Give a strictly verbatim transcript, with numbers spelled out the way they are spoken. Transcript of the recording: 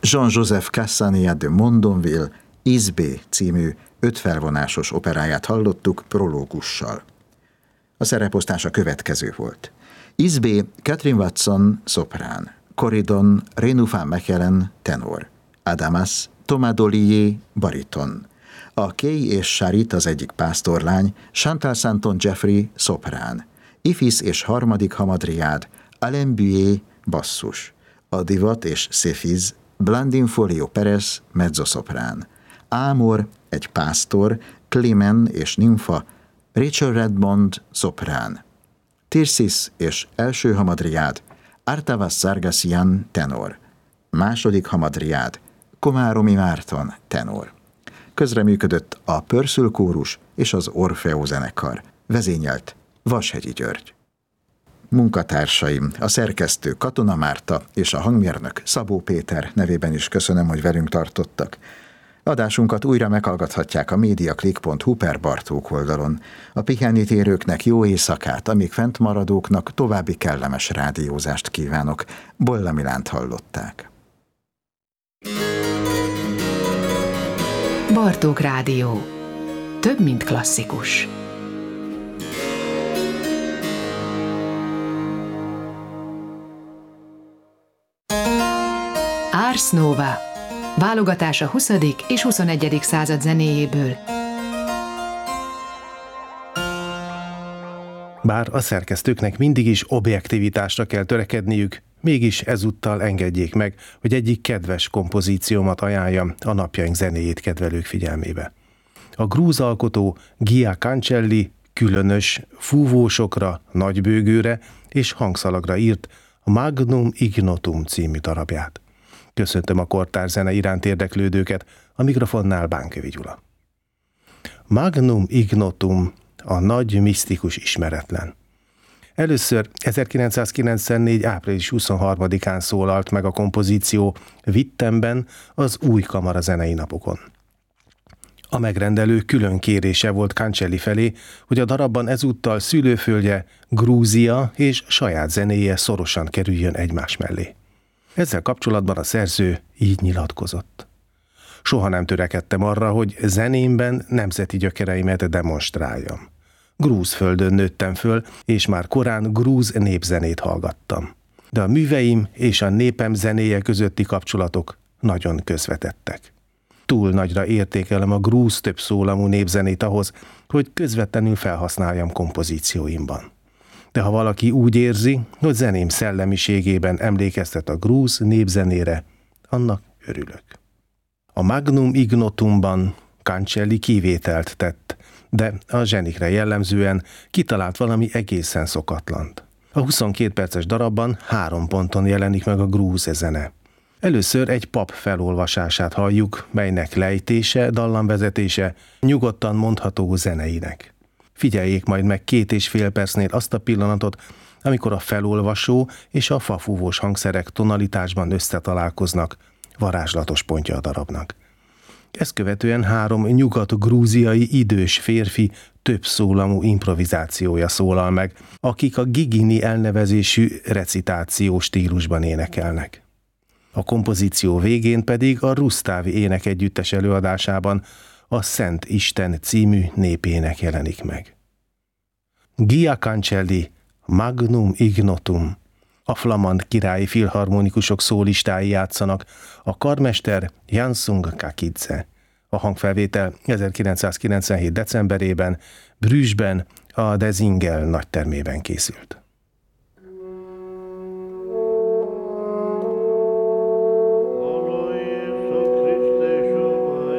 Jean-Joseph Cassania de Mondonville Isbé című ötfelvonásos operáját hallottuk prológussal. A szereposztás a következő volt. Isbé Catherine Watson szoprán, Corydon Renufán Mechelen tenor, Adamas Thomas Dollier bariton, a Kay és Charit az egyik pásztorlány, Chantal Santon Jeffrey szoprán, Ifis és harmadik hamadriád, Alain Bué basszus, a Divat és Széfiz, Blandine Folio Perez mezzoszoprán, Ámor egy pásztor, Clémen és Nimfa, Rachel Redmond szoprán, Tirsis és első hamadriád, Artavas Sargassian tenor, második hamadriád, Komáromi Márton tenor. Közreműködött a Pörsül kórus és az Orfeó zenekar, vezényelt Vashegyi György. Munkatársaim, a szerkesztő Katona Márta és a hangmérnök Szabó Péter nevében is köszönöm, hogy velünk tartottak. Adásunkat újra meghallgathatják a mediaclick pont hu per Bartók oldalon. A pihenni térőknek jó éjszakát, amíg fentmaradóknak további kellemes rádiózást kívánok. Bolla Milánt hallották. Bartók Rádió. Több, mint klasszikus. Ars Nova. Válogatás a huszadik és huszonegyedik század zenéjéből. Bár a szerkesztőknek mindig is objektivitásra kell törekedniük, mégis ezúttal engedjék meg, hogy egyik kedves kompozíciómat ajánljam a napjaink zenéjét kedvelők figyelmébe. A grúz alkotó Gia Cancelli különös, fúvósokra, nagybőgőre és hangszalagra írt a Magnum Ignotum című darabját. Köszöntöm a kortárs zene iránt érdeklődőket, a mikrofonnál Bánkövi Gyula. Magnum Ignotum, a nagy misztikus ismeretlen. Először ezerkilencszázkilencvennégy. április huszonharmadikán szólalt meg a kompozíció Wittenben az új kamara zenei napokon. A megrendelő külön kérése volt Cancelli felé, hogy a darabban ezúttal szülőföldje, Grúzia és saját zenéje szorosan kerüljön egymás mellé. Ezzel kapcsolatban a szerző így nyilatkozott. Soha nem törekedtem arra, hogy zenémben nemzeti gyökereimet demonstráljam. Grúz földön nőttem föl, és már korán grúz népzenét hallgattam. De a műveim és a népem zenéje közötti kapcsolatok nagyon közvetettek. Túl nagyra értékelem a grúz többszólamú népzenét ahhoz, hogy közvetlenül felhasználjam kompozícióimban. De ha valaki úgy érzi, hogy zeném szellemiségében emlékeztet a grúz népzenére, annak örülök. A Magnum Ignotumban Cancelli kivételt tett, de a zsenikre jellemzően kitalált valami egészen szokatlant. A huszonkét perces darabban három ponton jelenik meg a grúz zene. Először egy pap felolvasását halljuk, melynek lejtése, dallamvezetése nyugodtan mondható zeneinek. Figyeljék majd meg két és fél percnél azt a pillanatot, amikor a felolvasó és a fafúvós hangszerek tonalitásban összetalálkoznak, varázslatos pontja a darabnak. Ezt követően három nyugat-grúziai idős férfi többszólamú improvizációja szólal meg, akik a Gigini elnevezésű recitáció stílusban énekelnek. A kompozíció végén pedig a Rusztávi ének együttes előadásában a Szent Isten című népének jelenik meg. Gia Cancelli, Magnum Ignotum. A flamand királyi filharmonikusok szólistái játszanak, a karmester Jansung Kakidze. A hangfelvétel ezerkilencszázkilencvenhét. decemberében Brüsszben a De Zingel nagytermében készült.